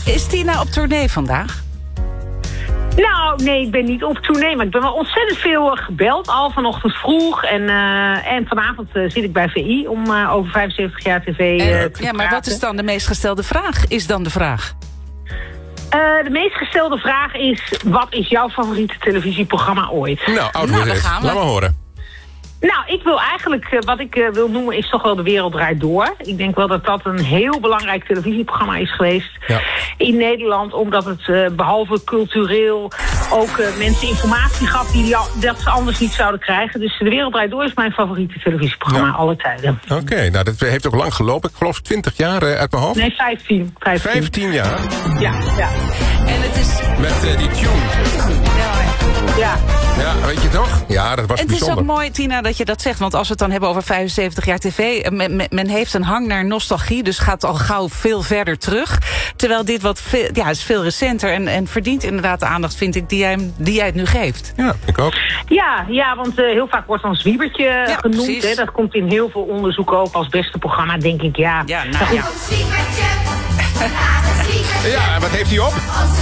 Is Tina op tournee vandaag? Nou, nee, ik ben niet op tournee, maar ik ben wel ontzettend veel gebeld. Al vanochtend vroeg. En vanavond zit ik bij VI om over 75 jaar tv te praten. Maar wat is dan de meest gestelde vraag? Is dan de vraag? De meest gestelde vraag is... wat is jouw favoriete televisieprogramma ooit? Nou, daar gaan we. Laat maar horen. Nou, ik wil eigenlijk, wat ik wil noemen, is toch wel De Wereld Draait Door. Ik denk wel dat dat een heel belangrijk televisieprogramma is geweest in Nederland. Omdat het behalve cultureel ook mensen informatie gaf dat ze anders niet zouden krijgen. Dus De Wereld Draait Door is mijn favoriete televisieprogramma alle tijden. Oké, nou dat heeft ook lang gelopen. Ik geloof 20 jaar uit mijn hoofd. Nee, 15. 15 jaar? Ja. En het is... Met die tune. Ja. Ja, weet je toch? Ja, dat was bijzonder. Het is ook mooi, Tina, dat je dat zegt. Want als we het dan hebben over 75 jaar tv... Men heeft een hang naar nostalgie, dus gaat al gauw veel verder terug. Terwijl dit is veel recenter en verdient inderdaad de aandacht, vind ik, die jij het nu geeft. Ja, ik ook. Ja, want heel vaak wordt dan Zwiebertje genoemd. Hè. Dat komt in heel veel onderzoeken ook als beste programma, denk ik. Ja, ja. Ja, en wat heeft hij op?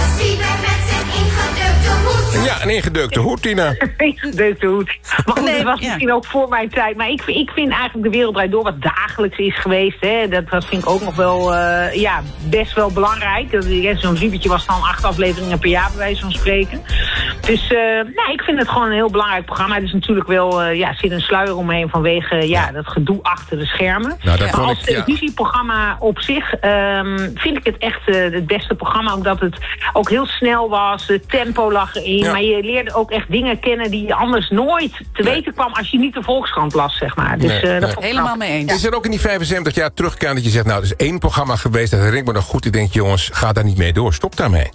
Ja, een ingedeukte hoed, Tina. Een ingedeukte hoed. Maar goed, dat was misschien ook voor mijn tijd. Maar ik vind eigenlijk De Wereld Draait Door wat dagelijks is geweest. Hè. Dat vind ik ook nog wel best wel belangrijk. Zo'n Zwiebertje was dan 8 afleveringen per jaar, bij wijze van spreken. Dus ik vind het gewoon een heel belangrijk programma. Het is natuurlijk wel, zit een sluier omheen vanwege dat gedoe achter de schermen. Nou, maar als televisieprogramma op zich vind ik het echt het beste programma. Omdat het ook heel snel was. Het tempo lag erin. Ja. Maar je leerde ook echt dingen kennen die je anders nooit te weten kwam als je niet de Volkskrant las, zeg maar. Dus dat helemaal mee eens. Is er ook in die 75 jaar teruggaan dat je zegt, nou, er is 1 programma geweest, dat herinner ik me nog goed. Ik denk, jongens, ga daar niet mee door. Stop daarmee.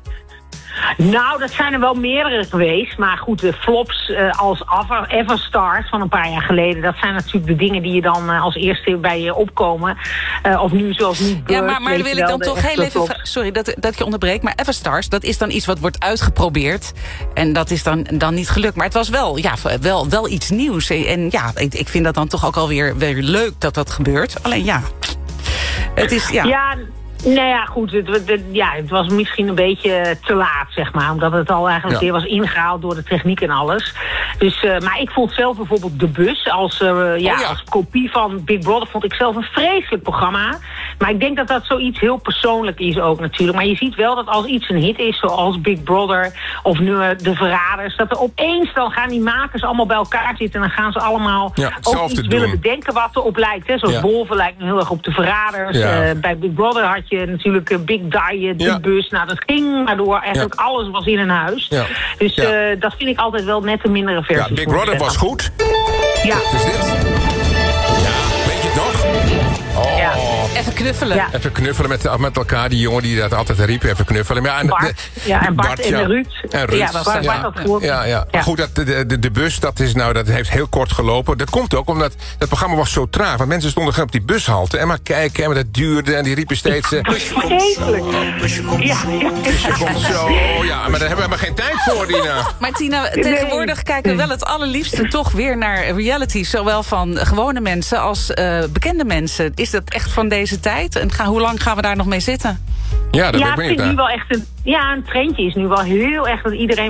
Nou, dat zijn er wel meerdere geweest. Maar goed, de flops als Everstars van een paar jaar geleden... dat zijn natuurlijk de dingen die je dan als eerste bij je opkomen. Of nu zoals niet Bird. Ja, maar dan wil ik dan toch heel even... Sorry dat je onderbreekt, maar Everstars... dat is dan iets wat wordt uitgeprobeerd. En dat is dan niet gelukt. Maar het was wel iets nieuws. En ja, ik vind dat dan toch ook alweer weer leuk dat dat gebeurt. Alleen het is... Nou ja, goed, het was misschien een beetje te laat, zeg maar. Omdat het al eigenlijk weer was ingehaald door de techniek en alles. Dus, maar ik vond zelf bijvoorbeeld De Bus als kopie van Big Brother... vond ik zelf een vreselijk programma. Maar ik denk dat dat zoiets heel persoonlijk is ook natuurlijk. Maar je ziet wel dat als iets een hit is, zoals Big Brother... of nu De Verraders, dat er opeens dan gaan die makers allemaal bij elkaar zitten... en dan gaan ze allemaal ook iets willen bedenken wat erop lijkt. Hè? Zoals Wolven lijkt nu heel erg op De Verraders. Bij Big Brother had je natuurlijk Big Diet, De Bus. Nou, dat ging maar door. Eigenlijk alles was in een huis. Ja. Dus dat vind ik altijd wel net een mindere versie. Ja, Big Brother was goed. Ja. Dus dit? Ja, weet je het nog? Oh. Ja. Even knuffelen. Ja. Even knuffelen met elkaar. Die jongen die dat altijd riep, even knuffelen. Maar en Bart en Ruud. En Ruud. Ja, Bart had goed. Ja. Maar goed, de bus, dat heeft heel kort gelopen. Dat komt ook omdat dat programma was zo traag. Want mensen stonden op die bushalte en maar kijken. En dat duurde en die riepen steeds... Busje komt zo. Busje komt zo. Ja, maar daar hebben we maar geen tijd voor, Tina. Maar Tina, tegenwoordig kijken we wel het allerliefste toch weer naar reality. Zowel van gewone mensen als bekende mensen. Is dat echt van deze tijd? En hoe lang gaan we daar nog mee zitten? Ja, dat ben ik nu wel echt een trendje is nu wel heel erg dat iedereen